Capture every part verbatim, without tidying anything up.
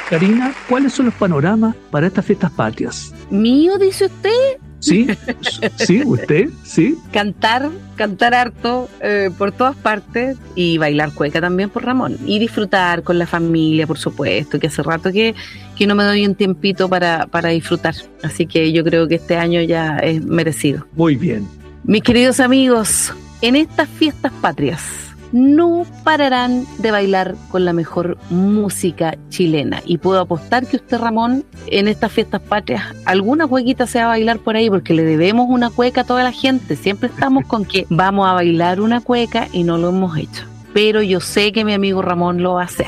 Karina, ¿cuáles son los panoramas para estas fiestas patrias? ¿Mío, dice usted? Sí, sí, usted, sí. Cantar, cantar harto eh, por todas partes y bailar cueca también por Ramón. Y disfrutar con la familia, por supuesto, que hace rato que, que no me doy un tiempito para, para disfrutar. Así que yo creo que este año ya es merecido. Muy bien. Mis queridos amigos, en estas fiestas patrias no pararán de bailar con la mejor música chilena. Y puedo apostar que usted, Ramón, en estas fiestas patrias, alguna cuequita se va a bailar por ahí, porque le debemos una cueca a toda la gente. Siempre estamos con que vamos a bailar una cueca y no lo hemos hecho. Pero yo sé que mi amigo Ramón lo va a hacer.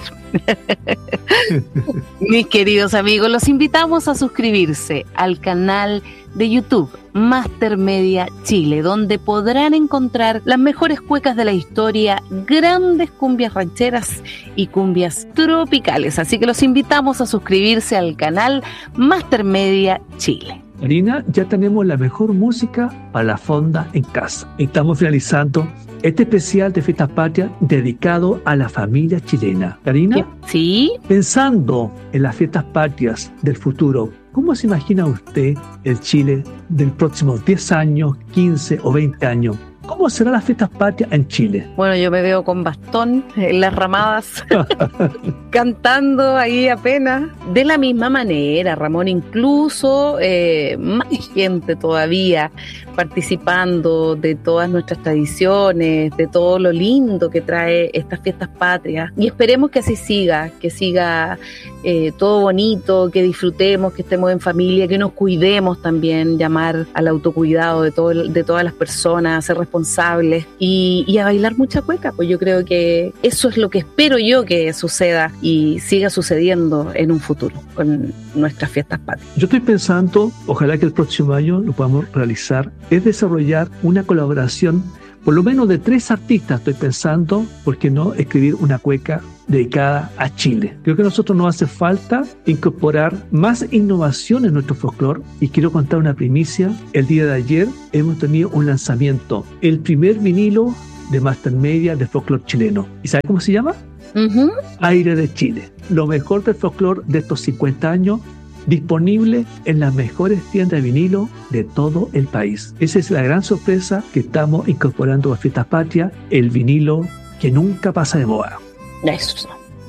Mis queridos amigos, los invitamos a suscribirse al canal de YouTube Master Media Chile, donde podrán encontrar las mejores cuecas de la historia, grandes cumbias rancheras y cumbias tropicales. Así que los invitamos a suscribirse al canal Master Media Chile. Karina, ya tenemos la mejor música para la fonda en casa. Estamos finalizando este especial de Fiestas Patrias dedicado a la familia chilena. Karina, ¿sí? Pensando en las fiestas patrias del futuro, ¿cómo se imagina usted el Chile del próximo diez años, quince o veinte años? ¿Cómo serán las fiestas patrias en Chile? Bueno, yo me veo con bastón en las ramadas, cantando ahí apenas. De la misma manera, Ramón, incluso eh, más gente todavía participando de todas nuestras tradiciones, de todo lo lindo que trae estas fiestas patrias. Y esperemos que así siga, que siga eh, todo bonito, que disfrutemos, que estemos en familia, que nos cuidemos también, llamar al autocuidado de, todo, de todas las personas, a ser responsables y, y a bailar mucha cueca. Pues yo creo que eso es lo que espero yo que suceda y siga sucediendo en un futuro con nuestras fiestas patrias. Yo estoy pensando, ojalá que el próximo año lo podamos realizar, es desarrollar una colaboración, por lo menos de tres artistas estoy pensando, ¿por qué no escribir una cueca dedicada a Chile? Creo que a nosotros nos hace falta incorporar más innovación en nuestro folclore y quiero contar una primicia. El día de ayer hemos tenido un lanzamiento, el primer vinilo de Master Media de folclore chileno. ¿Y sabe cómo se llama? Uh-huh. Aire de Chile. Lo mejor del folclore de estos cincuenta años, disponible en las mejores tiendas de vinilo de todo el país. Esa es la gran sorpresa que estamos incorporando a Fiestas Patrias, el vinilo que nunca pasa de moda. Eso.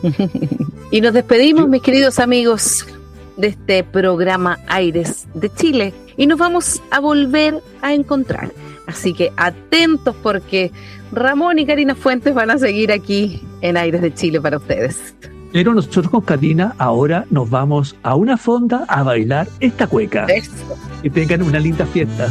Y nos despedimos, mis queridos amigos, de este programa Aires de Chile y nos vamos a volver a encontrar. Así que atentos porque Ramón y Karina Fuentes van a seguir aquí en Aires de Chile para ustedes. Pero nosotros con Karina ahora nos vamos a una fonda a bailar esta cueca. Eso. Que tengan unas lindas fiestas.